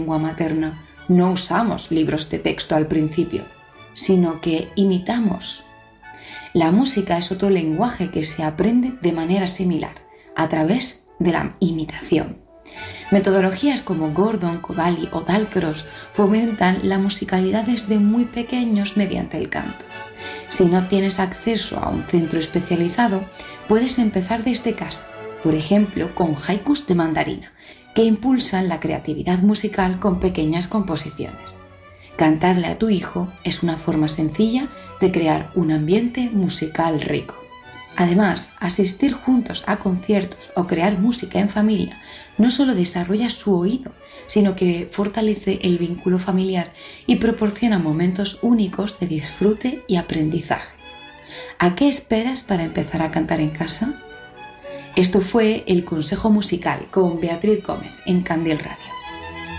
lengua materna, no usamos libros de texto al principio, sino que imitamos. La música es otro lenguaje que se aprende de manera similar, a través de la imitación. Metodologías como Gordon, Kodaly o Dalcroze fomentan la musicalidad desde muy pequeños mediante el canto. Si no tienes acceso a un centro especializado, puedes empezar desde casa, por ejemplo con haikus de mandarina, que impulsan la creatividad musical con pequeñas composiciones. Cantarle a tu hijo es una forma sencilla de crear un ambiente musical rico. Además, asistir juntos a conciertos o crear música en familia no solo desarrolla su oído, sino que fortalece el vínculo familiar y proporciona momentos únicos de disfrute y aprendizaje. ¿A qué esperas para empezar a cantar en casa? Esto fue El Consejo Musical con Beatriz Gómez en Candil Radio.